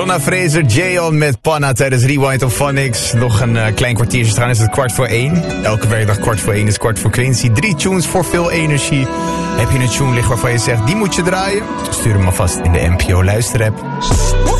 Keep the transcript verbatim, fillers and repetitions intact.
Donna Fraser, J-On met Panna tijdens Rewind of Phonics. Nog een uh, klein kwartiertje staan, is het kwart voor één. Elke werkdag kwart voor één is kwart voor Quincy. Drie tunes voor veel energie. Heb je een tune liggen waarvan je zegt, die moet je draaien? Stuur hem alvast in de N P O luisterapp.